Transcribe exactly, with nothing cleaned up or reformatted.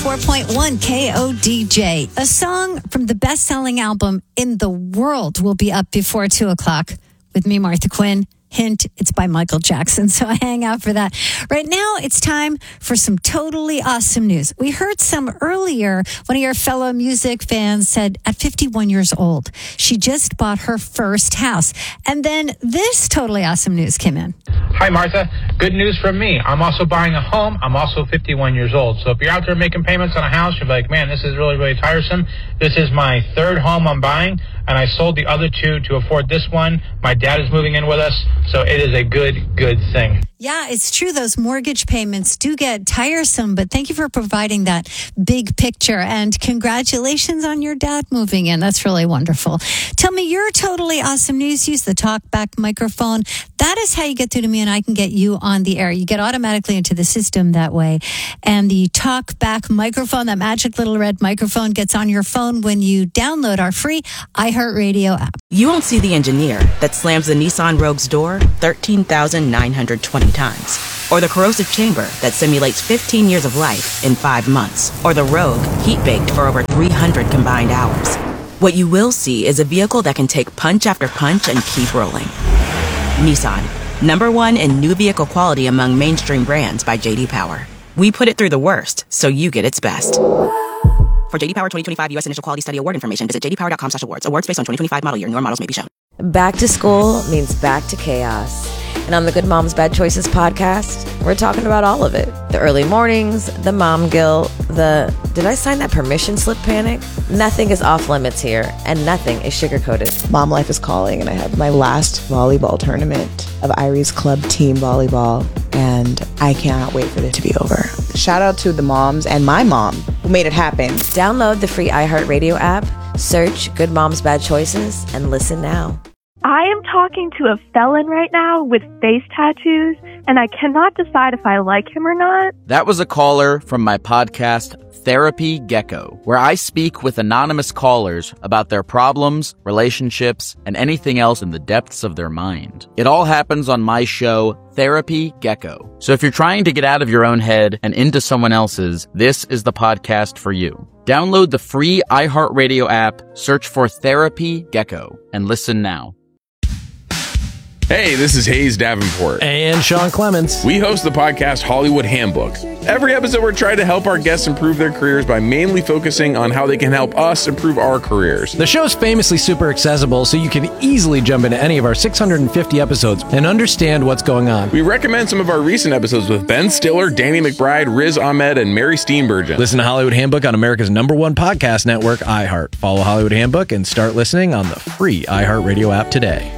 four point one K O D J. A song from the best-selling album in the world will be up before two o'clock with me, Martha Quinn. Hint, it's by Michael Jackson, so I hang out for that. Right now, it's time for some totally awesome news. We heard some earlier. One of your fellow music fans said at fifty-one years old, she just bought her first house. And then this totally awesome news came in. Hi, Martha. Good news from me. I'm also buying a home. I'm also fifty-one years old. So if you're out there making payments on a house, you're like, man, this is really, really tiresome. This is my third home I'm buying, and I sold the other two to afford this one. My dad is moving in with us, so it is a good, good thing. Yeah, it's true. Those mortgage payments do get tiresome, but thank you for providing that big picture. And congratulations on your dad moving in. That's really wonderful. Tell me your totally awesome news. Use the talkback microphone. That is how you get through to me, and I can get you on the air. You get automatically into the system that way. And the talkback microphone, that magic little red microphone, gets on your phone when you download our free iHeartRadio app. You won't see the engineer that slams the Nissan Rogue's door thirteen thousand nine hundred twenty times. Or the corrosive chamber that simulates fifteen years of life in five months. Or the Rogue heat-baked for over three hundred combined hours. What you will see is a vehicle that can take punch after punch and keep rolling. Nissan, number one in new vehicle quality among mainstream brands by J D Power. We put it through the worst, so you get its best. For J D Power twenty twenty-five U S Initial Quality Study Award information, visit j d power dot com slash awards. Awards based on twenty twenty-five model year. Newer models may be shown. Back to school means back to chaos. And on the Good Moms Bad Choices podcast, we're talking about all of it. The early mornings, the mom guilt, the did I sign that permission slip panic? Nothing is off limits here, and nothing is sugar-coated. Mom life is calling, and I have my last volleyball tournament of Irie's Club team volleyball, and I cannot wait for it to be over. Shout out to the moms and my mom who made it happen. Download the free iHeartRadio app, search Good Moms Bad Choices, and listen now. I am talking to a felon right now with face tattoos, and I cannot decide if I like him or not. That was a caller from my podcast, Therapy Gecko, where I speak with anonymous callers about their problems, relationships, and anything else in the depths of their mind. It all happens on my show, Therapy Gecko. So if you're trying to get out of your own head and into someone else's, this is the podcast for you. Download the free iHeartRadio app, search for Therapy Gecko, and listen now. Hey, this is Hayes Davenport. And Sean Clements. We host the podcast Hollywood Handbook. Every episode, we're trying to help our guests improve their careers by mainly focusing on how they can help us improve our careers. The show's famously super accessible, so you can easily jump into any of our six hundred fifty episodes and understand what's going on. We recommend some of our recent episodes with Ben Stiller, Danny McBride, Riz Ahmed, and Mary Steenburgen. Listen to Hollywood Handbook on America's number one podcast network, iHeart. Follow Hollywood Handbook and start listening on the free iHeartRadio app today.